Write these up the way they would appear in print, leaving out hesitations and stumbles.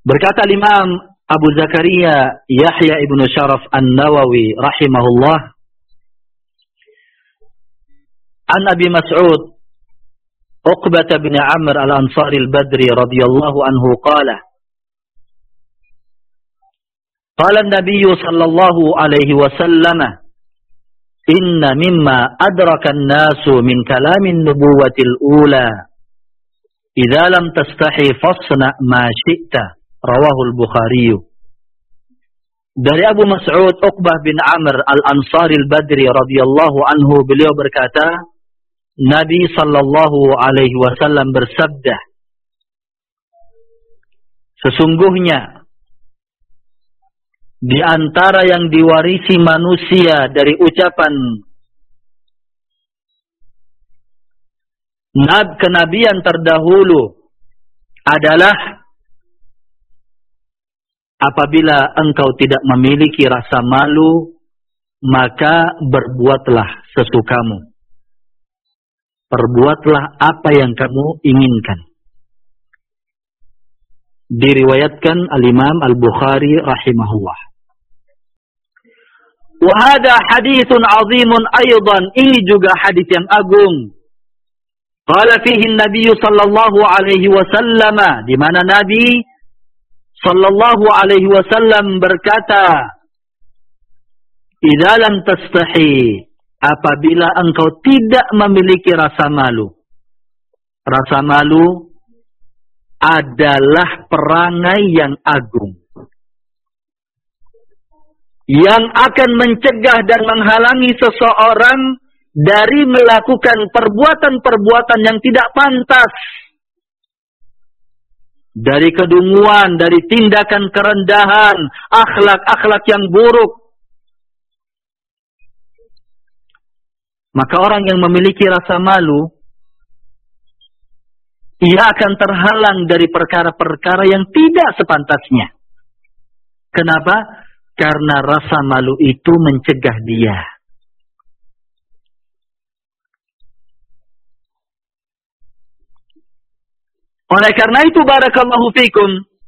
Berkata Imam Abu Zakaria Yahya ibnu Sharaf An-Nawawi rahimahullah, an Abi Mas'ud Uqbah bin Amr al-Ansari al-Badri radhiyallahu anhu qala qala an-nabiy sallallahu alaihi wasallam inna mimma adraka an-nasu min kalamin nubuwatil ula idza lam tastahi fasna ma syi'ta rawahul Bukhari. Dari Abu Mas'ud Uqbah bin Amr al-Ansari al-Badri radhiyallahu anhu, beliau berkata, Nabi sallallahu alaihi wasallam bersabda, sesungguhnya di antara yang diwarisi manusia dari ucapan kenabian terdahulu adalah apabila engkau tidak memiliki rasa malu, maka berbuatlah sesukamu. Perbuatlah apa yang kamu inginkan. Diriwayatkan Al-Imam Al-Bukhari rahimahullah. Wa hadha haditsun 'azimun aidan, ini juga hadis yang agung. Qala fihi an-nabiy sallallahu alaihi wasallam, di mana Nabi sallallahu alaihi wasallam berkata, idza lam tastahi, apabila engkau tidak memiliki rasa malu. Rasa malu adalah perangai yang agung, yang akan mencegah dan menghalangi seseorang dari melakukan perbuatan-perbuatan yang tidak pantas, dari kedunguan, dari tindakan kerendahan, akhlak-akhlak yang buruk. Maka orang yang memiliki rasa malu, ia akan terhalang dari perkara-perkara yang tidak sepantasnya. Kenapa? Karena rasa malu itu mencegah dia. Oleh karena itu, barakallahu fikum,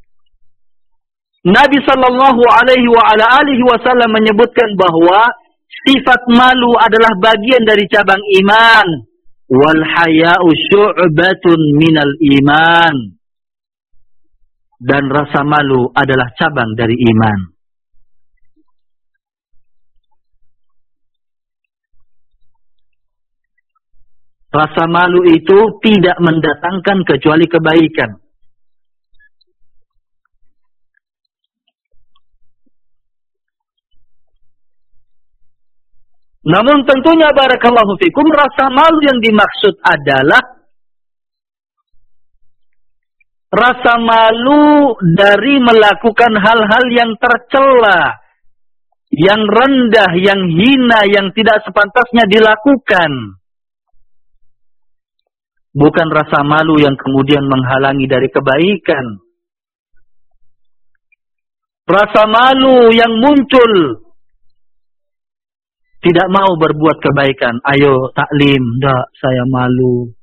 Nabi sallallahu alaihi wasallam menyebutkan bahwa sifat malu adalah bagian dari cabang iman. Wal haya'u syu'batun minal iman. Dan rasa malu adalah cabang dari iman. Rasa malu itu tidak mendatangkan kecuali kebaikan. Namun tentunya barakallahu fikum, rasa malu yang dimaksud adalah rasa malu dari melakukan hal-hal yang tercela, yang rendah, yang hina, yang tidak sepantasnya dilakukan. Bukan rasa malu yang kemudian menghalangi dari kebaikan. Rasa malu yang muncul, tidak mau berbuat kebaikan. Ayo taklim, enggak, saya malu.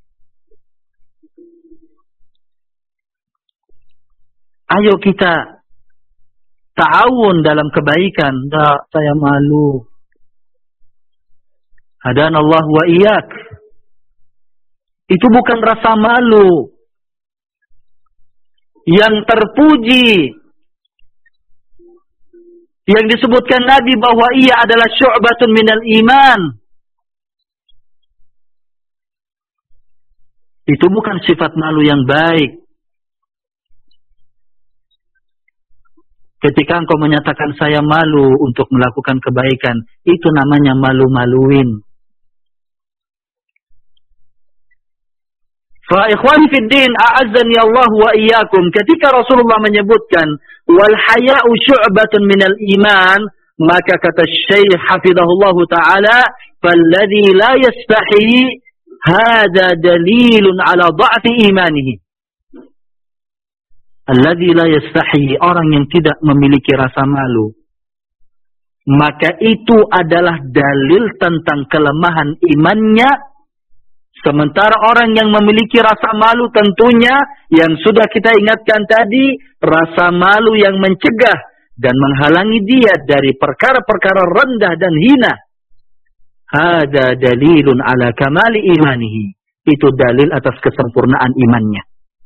Ayo kita ta'awun dalam kebaikan, enggak, saya malu. Hadanallahu wa iyyak. Itu bukan rasa malu yang terpuji, yang disebutkan Nabi bahwa ia adalah syu'batun minal iman. Itu bukan sifat malu yang baik. Ketika engkau menyatakan saya malu untuk melakukan kebaikan, itu namanya malu-maluin. Fa ikhwani fid din, a'azzani Allah wa iyyakum, ketika Rasulullah menyebutkan wal haya'u syu'batun minal iman, maka kata Syekh hafizahullah taala, falladzi la yastahi hadza dalilun ala dha'fi imanihi. Alladzi la yastahi, orang yang tidak memiliki rasa malu, maka itu adalah dalil tentang kelemahan imannya, Sementara orang yang memiliki rasa malu tentunya yang sudah kita ingatkan tadi, rasa malu yang mencegah dan menghalangi dia dari perkara-perkara rendah dan hina. Hada dalilun ala kamali imanihi. Itu dalil atas kesempurnaan imannya.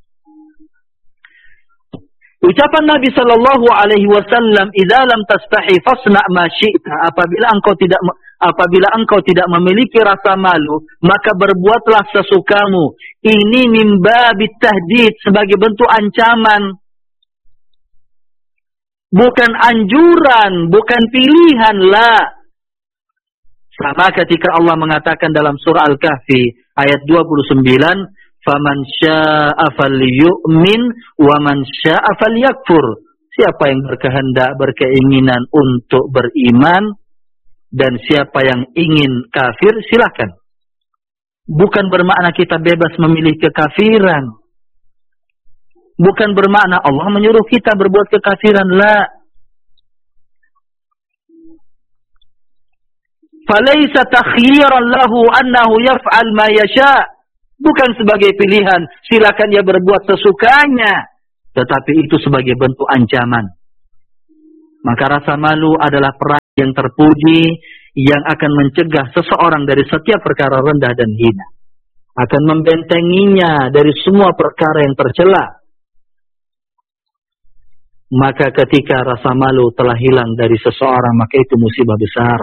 Ucapan Nabi sallallahu alaihi wasallam, "Idza lam tastahi fasna ma syi'ta." Apabila engkau tidak memiliki rasa malu, maka berbuatlah sesukamu. Ini min babit tahdid, sebagai bentuk ancaman. Bukan anjuran, bukan pilihan, la. Sama ketika Allah mengatakan dalam surah Al-Kahfi ayat 29, "Faman syaa'a falyu'min wa man syaa'a falyakfur." Siapa yang berkehendak, berkeinginan untuk beriman dan siapa yang ingin kafir, silakan. Bukan bermakna kita bebas memilih kekafiran. Bukan bermakna Allah menyuruh kita berbuat kekafiran, la. Falaysa takhyiran lahu annahu yaf'al ma yasha'. Bukan sebagai pilihan, silakan dia berbuat sesukanya. Tetapi itu sebagai bentuk ancaman. Maka rasa malu adalah peran yang terpuji, yang akan mencegah seseorang dari setiap perkara rendah dan hina. Akan membentenginya dari semua perkara yang tercela. Maka ketika rasa malu telah hilang dari seseorang, maka itu musibah besar.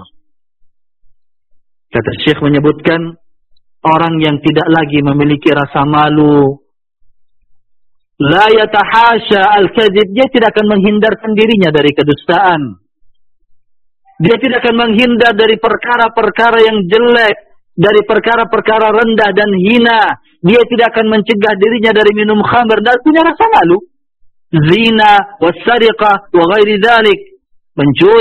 Kata Syekh menyebutkan, orang yang tidak lagi memiliki rasa malu, la yatahasya al-kadzib, dia tidak akan menghindarkan dirinya dari kedustaan. Dia tidak akan menghindar dari perkara-perkara yang jelek, dari perkara-perkara rendah dan hina. Dia tidak akan mencegah dirinya dari minum khamr dan punya rasa malu. Zina, wassariqah, wa ghairi dzalik. Mencuri,